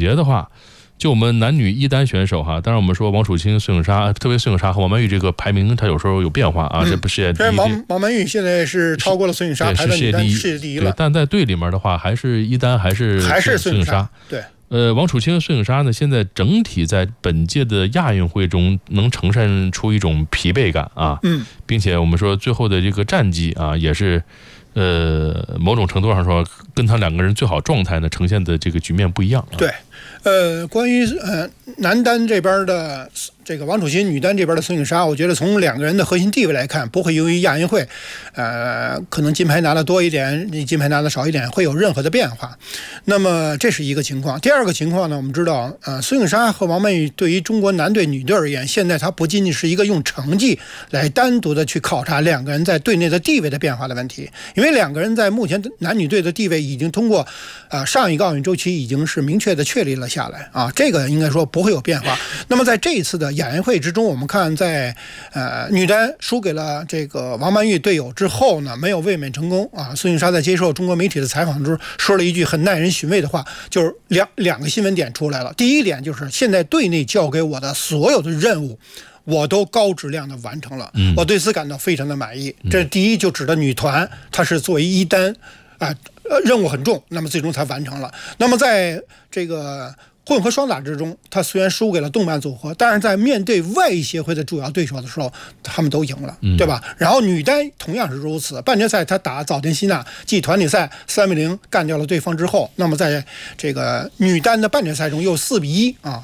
结的话，就我们男女一单选手哈，当然我们说王楚钦、孙颖莎，特别孙颖莎和王曼玉这个排名，它有时候有变化啊，这不世界第一。 王曼玉现在是超过了孙颖莎，排在女单世界第一了。 对，但在队里面的话，还是一单还是孙颖莎。 对。 王楚钦和孙颖莎呢，现在整体在本届的亚运会中能呈现出一种疲惫感啊，并且我们说最后的这个战绩啊，也是某种程度上说，跟他两个人最好状态呢呈现的这个局面不一样啊。 对，关于男单这边的这个王楚钦，女单这边的孙颖莎，我觉得从两个人的核心地位来看，不会由于亚运会，可能金牌拿的多一点，金牌拿的少一点，会有任何的变化。那么这是一个情况。第二个情况呢，我们知道，孙颖莎和王曼玉对于中国男队、女队而言，现在它不仅仅是一个用成绩来单独的去考察两个人在队内的地位的变化的问题，因为两个人在目前男女队的地位已经通过上一个奥运周期已经是明确的确立了下来啊，这个应该说不会有变化。那么在这一次的亚运会之中，我们看在女单输给了这个王曼玉队友之后呢，没有卫冕成功啊。孙颖莎在接受中国媒体的采访中说了一句很耐人寻味的话，就是两个新闻点出来了。第一点就是现在队内交给我的所有的任务，我都高质量的完成了，我对此感到非常的满意。这第一就指的女团，它是作为一单任务很重，那么最终才完成了。那么在这个混合双打之中，他虽然输给了动漫组合，但是在面对外裔协会的主要对手的时候，他们都赢了，对吧？然后女单同样是如此，半决赛他打早田希娜，继团体赛3-0干掉了对方之后，那么在这个女单的半决赛中又4-1